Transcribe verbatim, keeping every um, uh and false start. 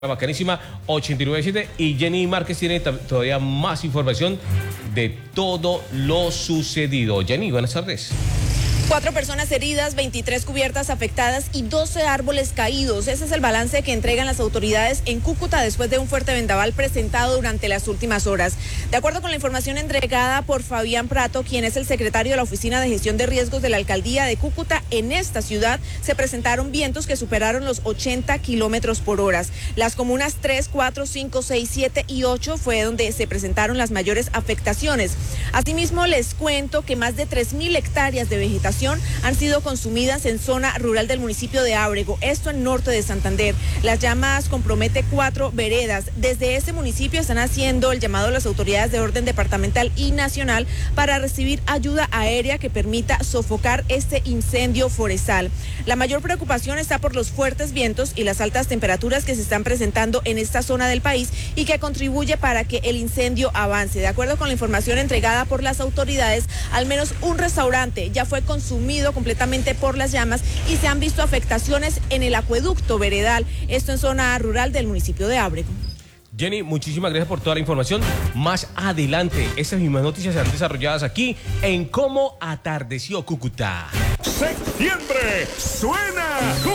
Bacanísima ochenta y nueve punto siete y Jenny Márquez tiene todavía más información de todo lo sucedido. Jenny, buenas tardes. Cuatro personas heridas, veintitrés cubiertas afectadas y doce árboles caídos. Ese es el balance que entregan las autoridades en Cúcuta después de un fuerte vendaval presentado durante las últimas horas. De acuerdo con la información entregada por Fabián Prato, quien es el secretario de la Oficina de Gestión de Riesgos de la Alcaldía de Cúcuta, en esta ciudad se presentaron vientos que superaron los ochenta kilómetros por hora. Las comunas tres, cuatro, cinco, seis, siete y ocho fue donde se presentaron las mayores afectaciones. Asimismo, les cuento que más de tres mil hectáreas de vegetación han sido consumidas en zona rural del municipio de Ábrego, esto en norte de Santander. Las llamas comprometen cuatro veredas. Desde ese municipio están haciendo el llamado a las autoridades de orden departamental y nacional para recibir ayuda aérea que permita sofocar este incendio forestal. La mayor preocupación está por los fuertes vientos y las altas temperaturas que se están presentando en esta zona del país y que contribuye para que el incendio avance. De acuerdo con la información entregada por las autoridades, al menos un restaurante ya fue consumido consumido completamente por las llamas y se han visto afectaciones en el acueducto veredal, esto en zona rural del municipio de Ábrego. Jenny, muchísimas gracias por toda la información. Más adelante, estas mismas noticias serán desarrolladas aquí en Cómo Atardeció Cúcuta. Septiembre suena